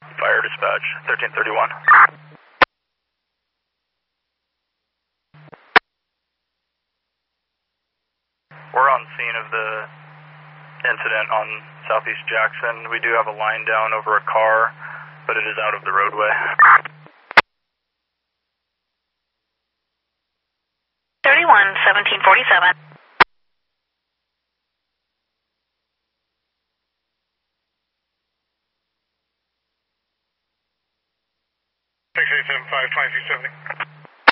Fire dispatch, 1331. We're on scene of the incident on Southeast Jackson. We do have a line down over a car, but it is out of the roadway. 1747. Six 875 2270.